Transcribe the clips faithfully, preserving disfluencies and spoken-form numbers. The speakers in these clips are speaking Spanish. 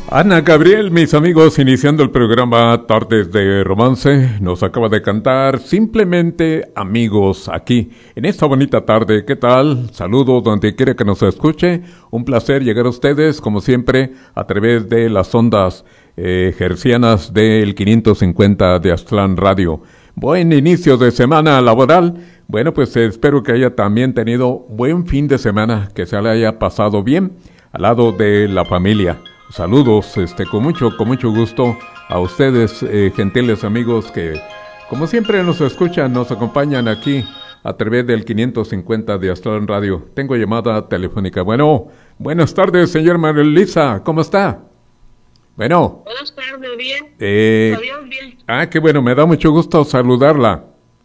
Ana Gabriel, mis amigos, iniciando el programa Tardes de Romance, nos acaba de cantar Simplemente Amigos aquí, en esta bonita tarde. ¿Qué tal? Saludos donde quiera que nos escuche. Un placer llegar a ustedes, como siempre, a través de las ondas eh, hercianas del quinientos cincuenta de Aztlán Radio. Buen inicio de semana laboral. Bueno, pues eh, espero que haya también tenido buen fin de semana, que se le haya pasado bien al lado de la familia. Saludos, este, con mucho, con mucho gusto a ustedes, eh, gentiles amigos que, como siempre, nos escuchan, nos acompañan aquí a través del quinientos cincuenta de Aztlán Radio. Tengo llamada telefónica. Bueno, buenas tardes, señor Marilisa, ¿cómo está? Bueno. Buenas tardes, bien. Eh, bien. Ah, qué bueno, me da mucho gusto saludarla.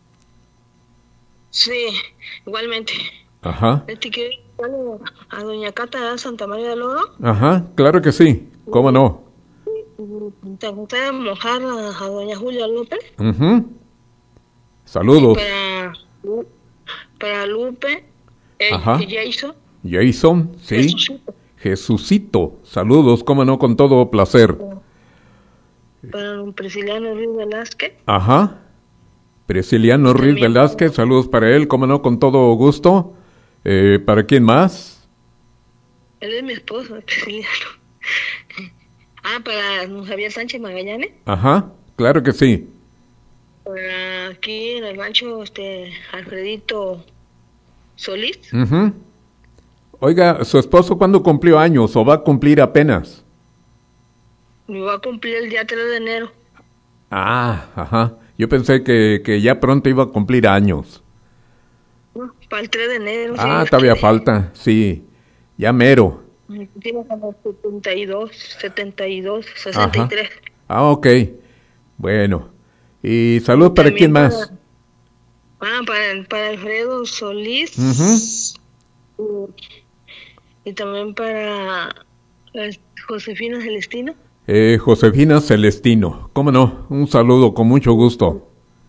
Sí, igualmente. Ajá. Este quiere a doña Cata Santa María del Oro. Ajá, claro que sí, ¿cómo no? ¿Te gustaría mojar a, a doña Julia López? Uh-huh. Saludos. Para, para Lupe, eh, Ajá. Jason. Jason, sí. Jesucito. Jesucito, saludos, cómo no, con todo placer. Para don Prisciliano Ruiz Velázquez. Ajá. Prisciliano Ruiz Velázquez, saludos para él, cómo no, con todo gusto. Eh, ¿Para quién más? Él es mi esposo, Prisciliano. Ah, para don Javier Sánchez Magallanes. Ajá, claro que sí. Para aquí en el rancho, este, Alfredito Solís. Uh-huh. Oiga, ¿su esposo cuándo cumplió años o va a cumplir apenas? Me va a cumplir el día tres de enero. Ah, ajá. Yo pensé que, que ya pronto iba a cumplir años. No, para el tres de enero. Ah, sí, todavía falta, sí. Ya mero. Tiene como setenta y dos, setenta y dos, sesenta y tres. Ajá. Ah, ok. Bueno. ¿Y salud para quién más? Para, ah, para, para Alfredo Solís. Uh-huh. Y, y también para eh, Josefina Celestino. Eh, Josefina Celestino. ¿Cómo no? Un saludo con mucho gusto.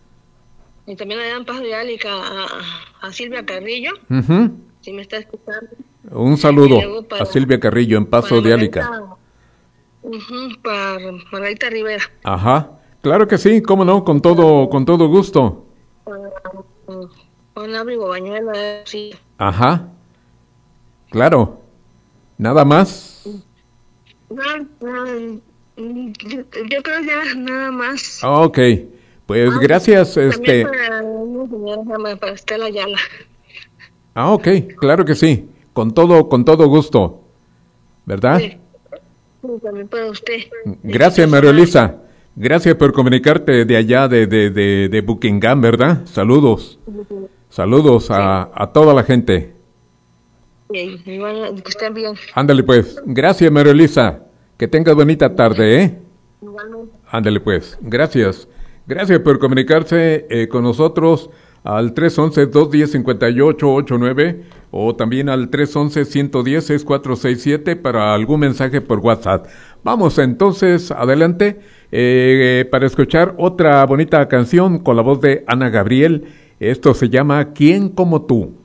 Y también le dan paso de Álica a, a Silvia Carrillo. Uh-huh. Si me está escuchando. Un saludo para, a Silvia Carrillo en Paso de Álica. Uh-huh, para Margarita Rivera. Ajá, claro que sí, cómo no, con todo, con todo gusto. Uh, un abrigo bañuela, sí. Ajá, claro. ¿Nada más? No, no, yo, yo creo ya nada más. Ah, ok, pues ah, gracias. este para una señora, para Estela Ayala. Ah, ok, claro que sí, con todo, con todo gusto, ¿verdad? Sí, sí, también para usted. Gracias, María Elisa, gracias por comunicarte de allá de, de, de, de Buckingham, ¿verdad? Saludos, sí. Saludos sí. a, a toda la gente. Sí, igual, que estén bien. Ándale pues, gracias, María Elisa, que tengas bonita tarde, ¿eh? Igualmente. Ándale pues, gracias, gracias por comunicarse eh, con nosotros al tres once, dos diez, cincuenta y ocho ochenta y nueve o también al tres once, ciento diez, sesenta y cuatro sesenta y siete para algún mensaje por WhatsApp. Vamos entonces adelante eh, para escuchar otra bonita canción con la voz de Ana Gabriel. Esto se llama ¿Quién como tú?